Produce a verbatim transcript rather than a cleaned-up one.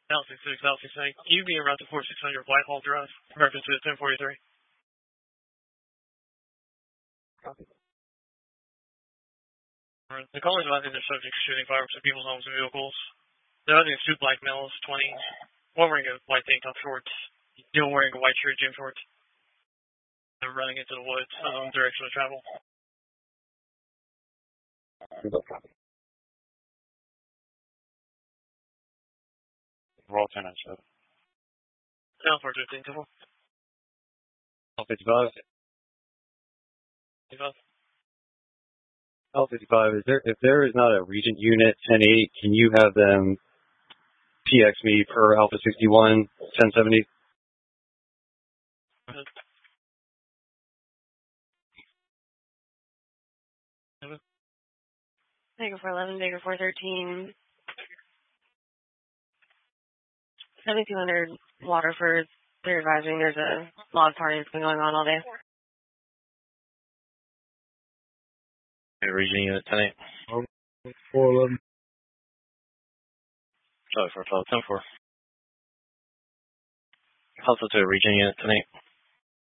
Alpha six, Alpha six, you be around to four six hundred Whitehall Drive, reference to ten forty-three. Copy. The call is advising their subjects shooting fireworks at people's homes and vehicles. They're having two black males, twenty, one wearing a white tank top shorts, the other wearing a white shirt, gym shorts. They're running into the woods, um, direction of travel. Roll ten and seven. Down for fifteen, two four. L fifty-five. fifty-five. L fifty-five, is there, if there is not a Regent unit ten eight, can you have them P X me per Alpha sixty-one, ten seventy? Baker four eleven, Baker four thirteen, seventy-two hundred Waterford. They're advising there's a log party that's been going on all day. Okay, Regent unit ten eight. four eleven. Sorry, for ten four. Hustle to Regent unit ten eight.